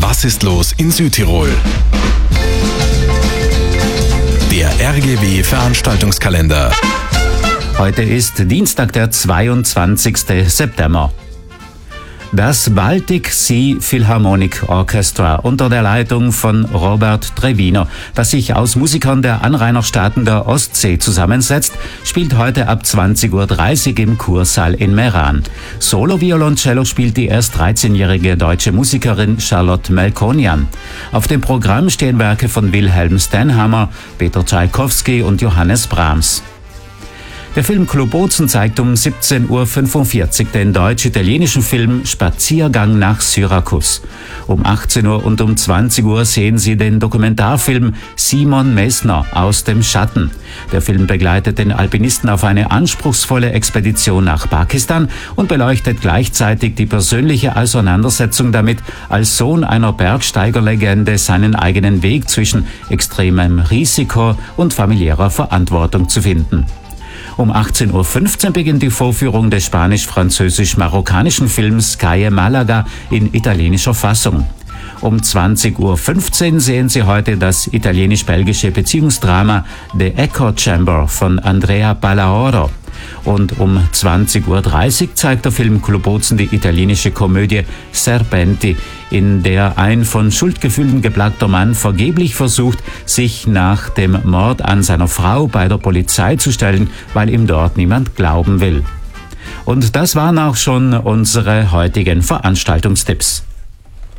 Was ist los in Südtirol? Der RGW Veranstaltungskalender. Heute ist Dienstag, der 22. September. Das Baltic Sea Philharmonic Orchestra unter der Leitung von Robert Trevino, das sich aus Musikern der Anrainerstaaten der Ostsee zusammensetzt, spielt heute ab 20:30 Uhr im Kursaal in Meran. Solo-Violoncello spielt die erst 13-jährige deutsche Musikerin Charlotte Melkonian. Auf dem Programm stehen Werke von Wilhelm Stenhammar, Peter Tschaikowski und Johannes Brahms. Der Filmclub Bozen zeigt um 17:45 Uhr den deutsch-italienischen Film Spaziergang nach Syrakus. Um 18 Uhr und um 20 Uhr sehen Sie den Dokumentarfilm Simon Messner aus dem Schatten. Der Film begleitet den Alpinisten auf eine anspruchsvolle Expedition nach Pakistan und beleuchtet gleichzeitig die persönliche Auseinandersetzung damit, als Sohn einer Bergsteigerlegende seinen eigenen Weg zwischen extremem Risiko und familiärer Verantwortung zu finden. Um 18:15 Uhr beginnt die Vorführung des spanisch-französisch-marokkanischen Films Calle Malaga in italienischer Fassung. Um 20:15 Uhr sehen Sie heute das italienisch-belgische Beziehungsdrama The Echo Chamber von Andrea Palaoro. Und um 20:30 Uhr zeigt der Filmclub Bozen die italienische Komödie Serpenti, in der ein von Schuldgefühlen geplagter Mann vergeblich versucht, sich nach dem Mord an seiner Frau bei der Polizei zu stellen, weil ihm dort niemand glauben will. Und das waren auch schon unsere heutigen Veranstaltungstipps.